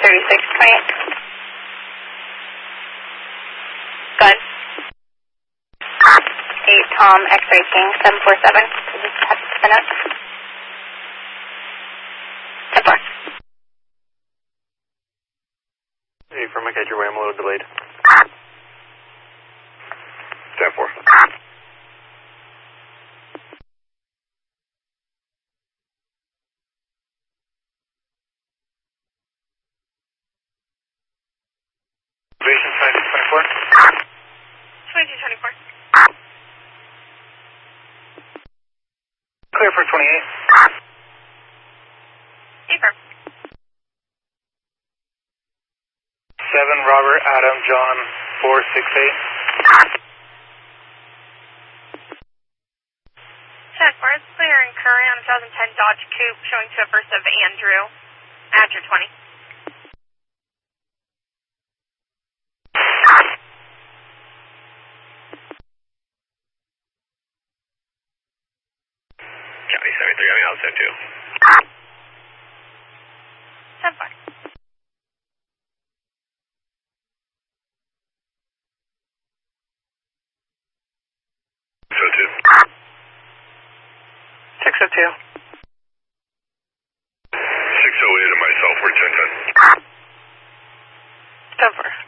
23628. Go ahead. 8 Tom X-Ray King 747. Just have to spin it. 10-4. Hey, from my catch your way, I'm a little delayed. 10-4. Elevation 2224. 2224. Clear for 28. Affirm. 7 Robert Adam John 468. 10-4. It's clear and current on 2010 Dodge Coupe showing to a first of Andrew. After 20. County 73, I mean, I'll send 2. 10-4. So 2. 602. 608 and myself, we're 10-10. 10-4.